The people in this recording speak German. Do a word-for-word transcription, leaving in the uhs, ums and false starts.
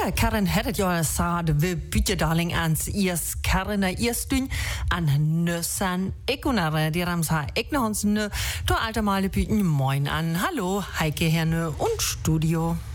Ja, Karin hättet ja gesagt, wir bieten darling ans iers Karin iers dün an nössan ekunare, die ramsa ekna uns nö, to alte Male bieten moin an. Hallo, Heike Herne und Studio.